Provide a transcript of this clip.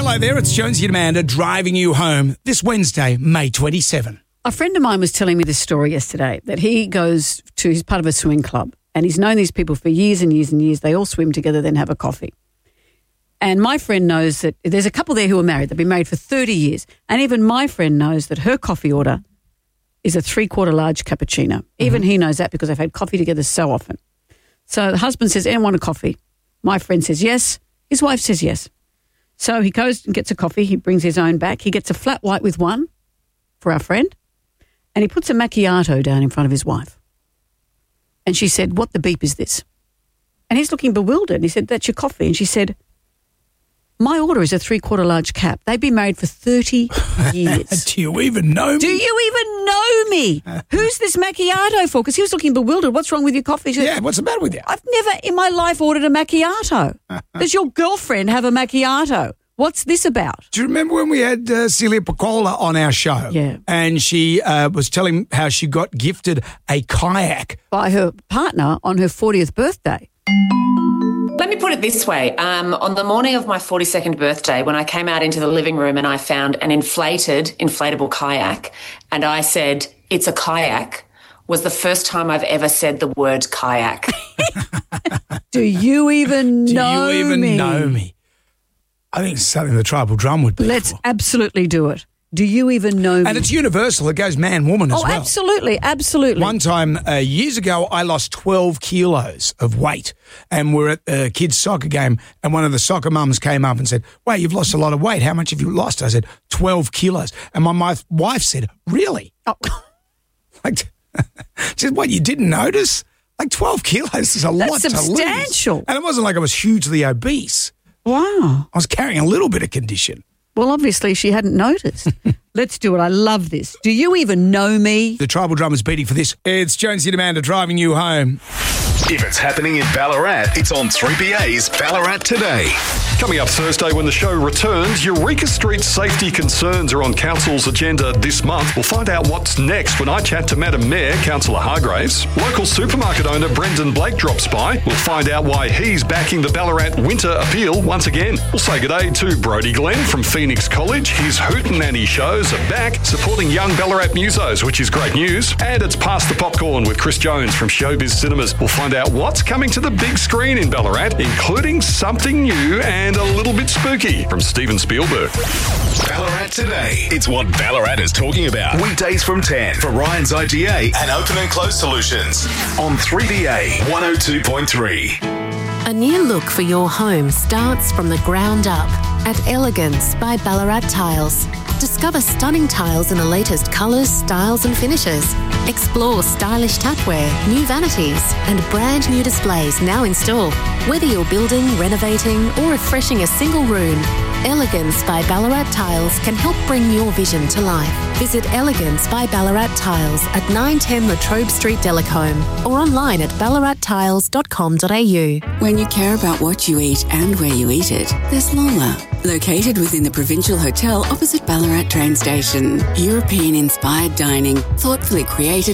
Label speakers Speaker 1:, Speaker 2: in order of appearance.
Speaker 1: Hello there, it's Jonesy and Amanda driving you home this Wednesday, May 27.
Speaker 2: A friend of mine was telling me this story yesterday, that he's part of a swimming club, and he's known these people for years and years and years. They all swim together, then have a coffee. And my friend knows that there's a couple there who are married. They've been married for 30 years. And even my friend knows that her coffee order is a 3/4 large cappuccino. Even he knows that because they've had coffee together so often. So the husband says, anyone want a coffee? My friend says yes. His wife says yes. So he goes and gets a coffee. He brings his own back. He gets a flat white with one for our friend. And he puts a macchiato down in front of his wife. And she said, what the beep is this? And he's looking bewildered. And he said, that's your coffee. And she said, my order is a 3/4 large cap. They've been married for 30 years.
Speaker 1: Do you even know me?
Speaker 2: Do you even know me? Who's this macchiato for? Because he was looking bewildered. What's wrong with your coffee? She said,
Speaker 1: What's the matter with you?
Speaker 2: I've never in my life ordered a macchiato. Does your girlfriend have a macchiato? What's this about?
Speaker 1: Do you remember when we had Celia Piccola on our show?
Speaker 2: Yeah.
Speaker 1: And she was telling how she got gifted a kayak
Speaker 2: By her partner on her 40th birthday.
Speaker 3: Let me put it this way. On the morning of my 42nd birthday, when I came out into the living room and I found an inflatable kayak, and I said, it's a kayak, was the first time I've ever said the word kayak.
Speaker 2: Do you even know me?
Speaker 1: Do you even know me? I think it's something the tribal drum would be.
Speaker 2: Let's
Speaker 1: for.
Speaker 2: absolutely do it. Do you even know me?
Speaker 1: And it's universal. It goes man, woman as well.
Speaker 2: Absolutely, absolutely.
Speaker 1: One time, years ago, I lost 12 kilos of weight, and we're at a kids' soccer game, and one of the soccer mums came up and said, wait, you've lost a lot of weight. How much have you lost? I said, 12 kilos. And my wife said, really?
Speaker 2: Oh.
Speaker 1: Like, she said, what, you didn't notice? Like 12 kilos is a lot to lose.
Speaker 2: That's substantial.
Speaker 1: And it wasn't like I was hugely obese.
Speaker 2: Wow.
Speaker 1: I was carrying a little bit of condition.
Speaker 2: Well, obviously she hadn't noticed. Let's do it. I love this. Do you even know me?
Speaker 1: The tribal drum is beating for this. It's Jonesy and Amanda driving you home.
Speaker 4: If it's happening in Ballarat, it's on 3BA's Ballarat Today. Coming up Thursday when the show returns, Eureka Street safety concerns are on Council's agenda this month. We'll find out what's next when I chat to Madam Mayor, Councillor Hargraves. Local supermarket owner Brendan Blake drops by. We'll find out why he's backing the Ballarat Winter Appeal once again. We'll say good day to Brodie Glenn from Phoenix College. His Hootenanny shows are back, supporting young Ballarat musos, which is great news. And it's Past the Popcorn with Chris Jones from Showbiz Cinemas. We'll find out what's coming to the big screen in Ballarat, including something new and a little bit spooky from Steven Spielberg. Ballarat Today. It's what Ballarat is talking about. Weekdays from 10 for Ryan's IGA and Open and Close Solutions on 3BA 102.3.
Speaker 5: A new look for your home starts from the ground up at Elegance by Ballarat Tiles. Discover stunning tiles in the latest colours, styles and finishes. Explore stylish tapware, new vanities and brand new displays now in store. Whether you're building, renovating or refreshing a single room, Elegance by Ballarat Tiles can help bring your vision to life. Visit Elegance by Ballarat Tiles at 910 Latrobe Street, Delacombe or online at ballarattiles.com.au.
Speaker 6: When you care about what you eat and where you eat it, there's Lola. Located within the Provincial Hotel opposite Ballarat train station. European-inspired dining, thoughtfully created